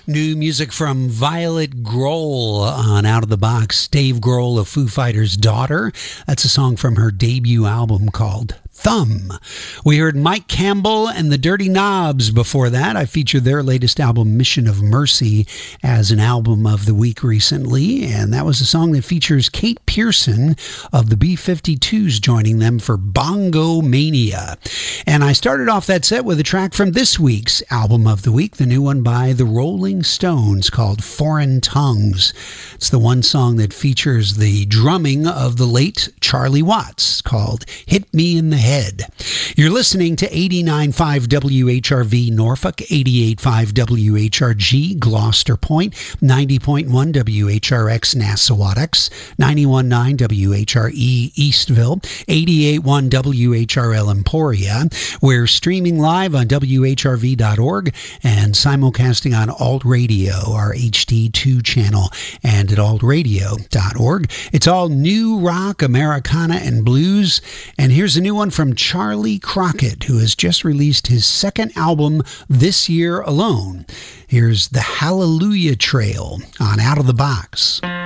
New music from Violet Grohl on Out of the Box. Dave Grohl of Foo Fighters' Daughter. That's a song from her debut album called Thumb. We heard Mike Campbell and the Dirty Knobs before that. I featured their latest album, Mission of Mercy, as an album of the week recently, and that was a song that features Kate Pearson of the B-52s joining them for Bongo Mania. And I started off that set with a track from this week's album of the week, the new one by the Rolling Stones called Foreign Tongues. It's the one song that features the drumming of the late Charlie Watts called Hit Me in the Head. You're listening to 89.5 WHRV Norfolk, 88.5 WHRG Gloucester Point, 90.1 WHRX Nassawadox, 91.9 WHRE Eastville, 88.1 WHRL Emporia. We're streaming live on WHRV.org and simulcasting on Alt Radio, our HD2 channel, and at altradio.org. It's all new rock, Americana, and blues. And here's a new one from Charlie Crockett, who has just released his second album this year alone. Here's The Hallelujah Trail on Out of the Box.